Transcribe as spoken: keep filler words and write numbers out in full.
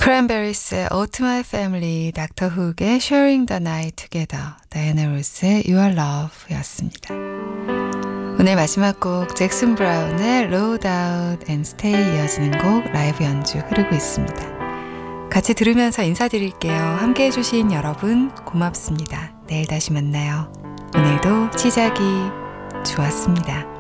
크랜베리스의 Autumn My Family, 닥터 훅의 Sharing the Night Together, 다이애나 로스의 Your Love 였습니다. 오늘 마지막 곡 잭슨 브라운의 Load Out and Stay 이어지는 곡 라이브 연주 흐르고 있습니다. 같이 들으면서 인사드릴게요. 함께 해주신 여러분 고맙습니다. 내일 다시 만나요. 오늘도 시작이 좋았습니다.